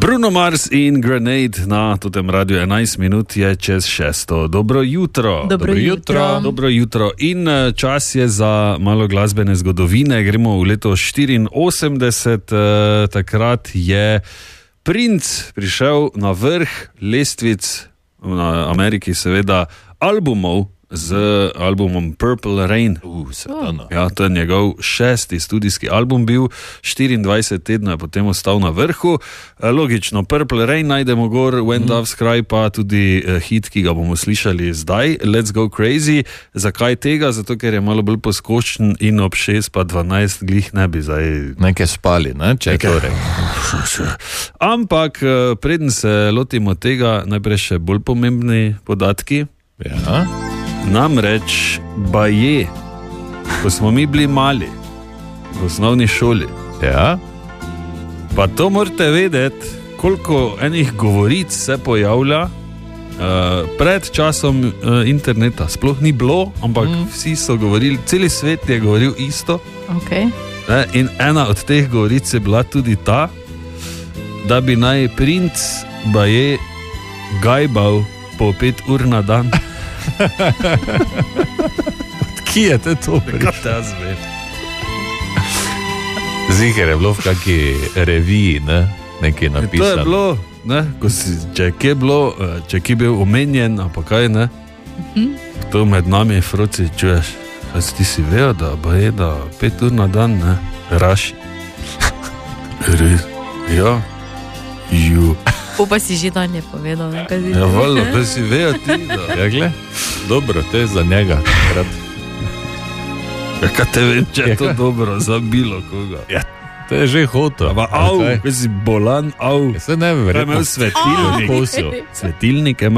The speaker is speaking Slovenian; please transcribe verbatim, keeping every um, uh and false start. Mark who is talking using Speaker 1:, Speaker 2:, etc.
Speaker 1: Bruno Mars in Grenade na totem radiju enajst minut je čez šesto. Dobro jutro.
Speaker 2: Dobro jutro.
Speaker 1: Dobro jutro. In čas je za malo glasbene zgodovine. Gremo v leto štiriinosemdeset. Eh, takrat je Prince prišel na vrh lestvic na Ameriki, seveda albumov, z albumom Purple Rain.
Speaker 3: Uh, oh.
Speaker 1: Ja, to je njegov šesti studijski album bil, štiriindvajset tednov je potem ostal na vrhu. Logično, Purple Rain najdemo gor, When Doves Cry, pa tudi hit, ki ga bomo slišali zdaj, Let's Go Crazy. Zakaj tega? Zato, ker je malo bolj poskočen in ob šest pa dvanajst glih ne bi zdaj...
Speaker 3: Nekaj spali, ne? Če
Speaker 1: Nekaj... torej. Ampak, preden se lotimo tega, najprej še bolj pomembni podatki.
Speaker 3: Ja.
Speaker 1: Namreč baje, ko smo mi bili mali v osnovni šoli,
Speaker 3: ja?
Speaker 1: Pa to morate vedeti, koliko enih govoric se pojavlja uh, pred časom uh, interneta. Sploh ni bilo, ampak mm. vsi so govorili, celi svet je govoril isto.
Speaker 2: Okay.
Speaker 1: Ne? In ena od teh govoric je bila tudi ta, da bi naj princ baje gajbal po pet ur na dan.
Speaker 3: Kje je te to prišlo?
Speaker 1: Kaj te jaz vem?
Speaker 3: Ziher je bilo v kaki reviji, ne? Nekaj napisano.
Speaker 1: To je bilo, ne? Ko si, če je kje bilo, če je kje bil omenjen, pa kaj, ne? Mm-hmm. To med nami froci čuješ. Ti si vejo, da ba je, da pet ur na dan, ne? Raši. Res? Ja. Ju.
Speaker 2: Upa si že dan je povedal, nekaj zdi.
Speaker 1: Ja, valjda, da si vejo ti, da...
Speaker 3: Ja, gle, dobro, to je za njega.
Speaker 1: Ja, kaj te vem, če je to dobro za bilo koga.
Speaker 3: Ja, to je že hoto.
Speaker 1: Ava, au, kaj si bolan, au.
Speaker 3: Ja, se ne verjetno.
Speaker 1: Kaj imel svetilnik?
Speaker 3: Posel.
Speaker 1: Svetilnik je